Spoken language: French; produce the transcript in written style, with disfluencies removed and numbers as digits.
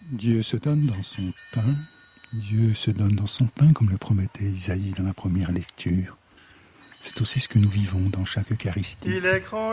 Dieu se donne dans son pain. Dieu se donne dans son pain, comme le promettait Isaïe dans la première lecture. C'est aussi ce que nous vivons dans chaque Eucharistie.